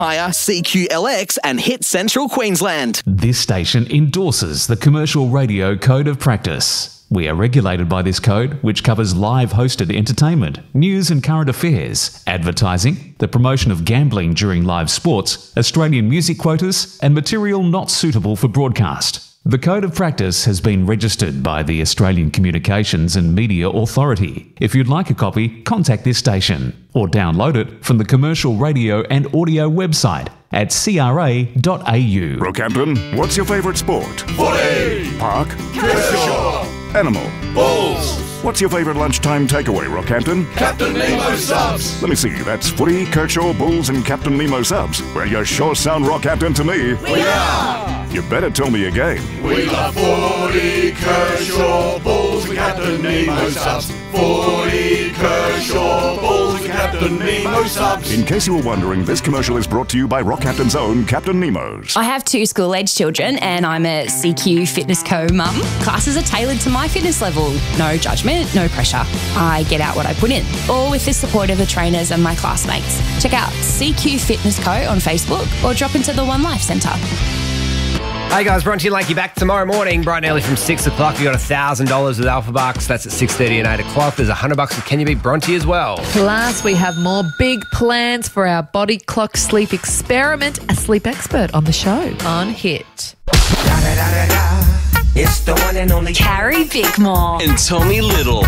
Higher CQLX and Hit Central Queensland. This station endorses the Commercial Radio Code of Practice. We are regulated by this code, which covers live hosted entertainment, news and current affairs, advertising, the promotion of gambling during live sports, Australian music quotas, and material not suitable for broadcast. The Code of Practice has been registered by the Australian Communications and Media Authority. If you'd like a copy, contact this station or download it from the Commercial Radio and Audio website at cra.au. Rockhampton, what's your favourite sport? Footy! Park? Kershaw! Animal? Bulls! What's your favourite lunchtime takeaway, Rockhampton? Captain Nemo subs! Let me see, that's footy, Kershaw, Bulls and Captain Nemo subs. Well, you sure sound Rockhampton to me. We are! You better tell me again. We love footy, Kershaw, Bulls and Captain Nemo subs. Footy, Kershaw, Bulls and Captain Nemo subs. In case you were wondering, this commercial is brought to you by Rockhampton's own Captain Nemo's. I have 2 school-age children and I'm a CQ Fitness Co mum. Classes are tailored to my fitness level. No judgment, no pressure. I get out what I put in, all with the support of the trainers and my classmates. Check out CQ Fitness Co on Facebook or drop into the One Life Centre. Hey guys, Bronte and Lakey back tomorrow morning, bright and early from 6 o'clock. You got $1,000 with Alpha Bucks. That's at 6:30 and 8 o'clock. There's $100 with Can You Beat Bronte as well. Plus, we have more big plans for our body clock sleep experiment. A sleep expert on the show on Hit. It's the one and only Carrie Bickmore. And Tommy Little.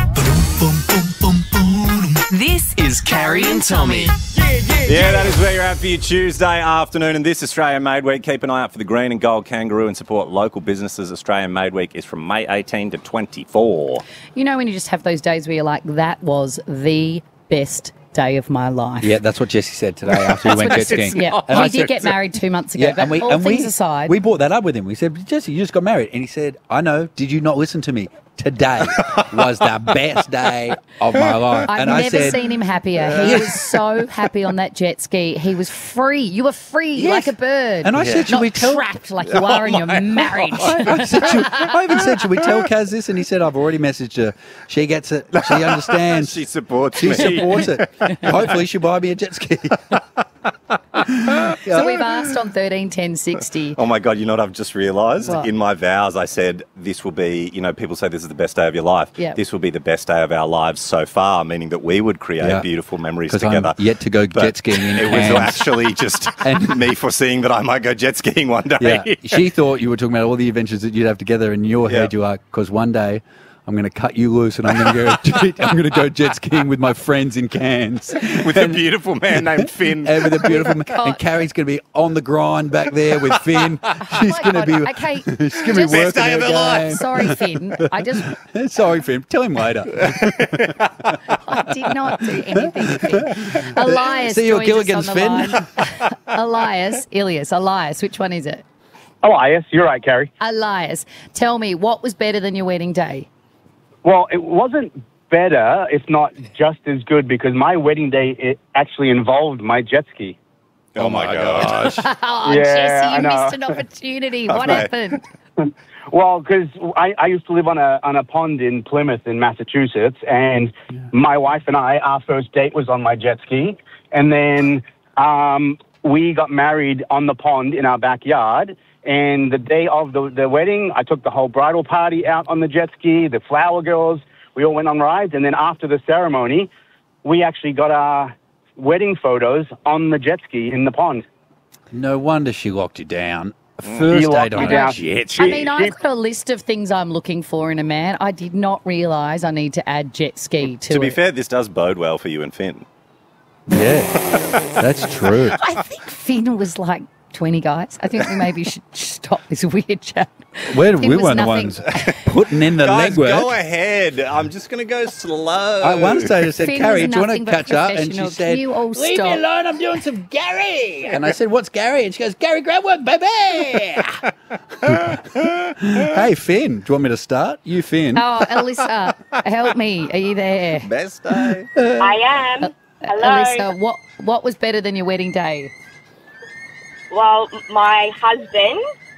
This Is Carrie and Tommy. Yeah, that is where you're at for your Tuesday afternoon. And this Australian Made Week, keep an eye out for the green and gold kangaroo and support local businesses. Australian Made Week is from May 18 to 24. You know when you just have those days where you're like, that was the best day of my life. Yeah, that's what Jesse said today after we went jet skiing. Yeah, And we did get married 2 months ago, Yeah, but all things aside... we brought that up with him. We said, Jesse, you just got married. And he said, I know, did you not listen to me? Today was the best day of my life. I've never seen him happier. He was so happy on that jet ski. He was free. You were free like a bird. And I said, should we tell... trapped like you are in your marriage. I even said, should we tell Kaz this? And he said, I've already messaged her. She gets it. She understands. She supports She me. supports it. Hopefully she'll buy me a jet ski. So we've asked on 13 10 60. Oh my God, you know what I've just realised? What? In my vows, I said this will be, people say this is the best day of your life. Yeah. This will be the best day of our lives so far, meaning that we would create beautiful memories together. I'm yet to go jet skiing. It was actually just me foreseeing that I might go jet skiing one day. Yeah. She thought you were talking about all the adventures that you'd have together. In your head, you are, because one day I'm going to cut you loose and I'm going to go jet skiing with my friends in Cairns. With a beautiful man named Finn. And with a beautiful man. And Carrie's going to be on the grind back there with Finn. She's going to be Okay, she's going to be Best working day of her her life. game. sorry, Finn. Sorry, Finn. Tell him later. I did not do anything, Finn. Elias See you at joins us Gilligan's, on the line. Elias, which one is it? Elias, you're right, Carrie. Elias, tell me, what was better than your wedding day? Well, it wasn't better, if not just as good, because my wedding day it actually involved my jet ski. Oh my gosh. Oh, Yeah, Jesse, I you know. missed an opportunity. What mate. happened? Well, because I used to live on a pond in Plymouth in Massachusetts, and my wife and I, our first date was on my jet ski, and then we got married on the pond in our backyard. And the day of the wedding, I took the whole bridal party out on the jet ski, the flower girls, we all went on rides. And then after the ceremony, we actually got our wedding photos on the jet ski in the pond. No wonder she locked you down. First date on a jet ski. I mean, I've got a list of things I'm looking for in a man. I did not realise I need to add jet ski to it. To be fair, this does bode well for you and Finn. Yeah, that's true. I think Finn was like 20 guys. I think we maybe should stop this weird chat. We Finn was weren't the nothing. ones putting in the Guys, legwork. go ahead. I'm just going to go slow. I once I said, Finn Carrie, was do you want nothing to but catch up? And she professional. said, Can you all leave me stop? alone, I'm doing some Gary. And I said, what's Gary? And she goes, Gary Groundwork, baby. Hey, Finn, do you want me to start? You, Finn. Oh, Alyssa, help me. Are you there? Best day. I am. Hello. Alyssa, what was better than your wedding day? Well, my husband,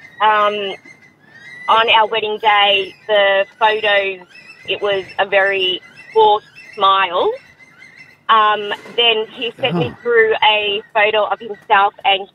on our wedding day, the photos, it was a very forced smile. Then he sent me through a photo of himself and